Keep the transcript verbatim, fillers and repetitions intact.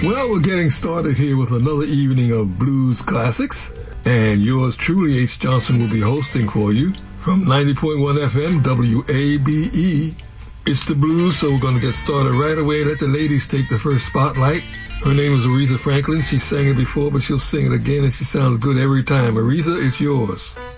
Well, we're getting started here with another evening of Blues Classics, and yours truly, H. Johnson, will be hosting for you from ninety point one F M, W A B E. It's the blues, so we're going to get started right away. Let the ladies take the first spotlight. Her name is Aretha Franklin. She sang it before, but she'll sing it again, and she sounds good every time. Aretha, it's yours.